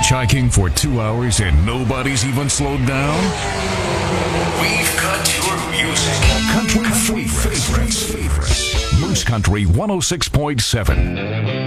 hitchhiking for 2 hours and nobody's even slowed down? We've got your music. Country favorites. Moose Country 106.7.